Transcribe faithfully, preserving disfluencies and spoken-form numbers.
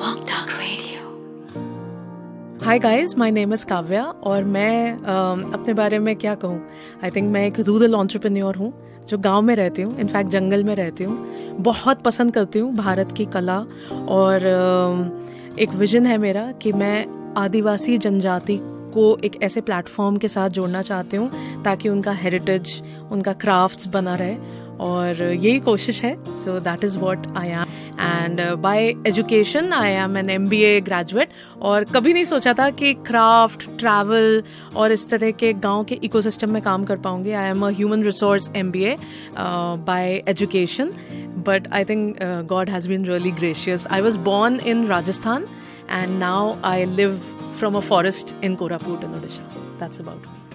Hi guys, my name is Kavya और मैं uh, अपने बारे में क्या कहूँ. आई थिंक मैं एक रूरल एंटरप्रेन्योर हूँ जो गांव में रहती हूँ, इनफैक्ट जंगल में रहती हूँ. बहुत पसंद करती हूँ भारत की कला और uh, एक विजन है मेरा कि मैं आदिवासी जनजाति को एक ऐसे प्लेटफॉर्म के साथ जोड़ना चाहती हूँ ताकि उनका हेरिटेज, उनका क्राफ्ट्स बना रहे और यही कोशिश है. So that is what I am. And bye education I am N M B A graduate और कभी नहीं सोचा था कि क्राफ्ट, ट्रैवल और इस तरह के गांव के इकोसिस्टम में काम कर पाऊंगी. I am a human resource M B A bye education, but I think God has been really gracious. I was born in Rajasthan and now I live from a forest in Koraput in Odisha. That's about me.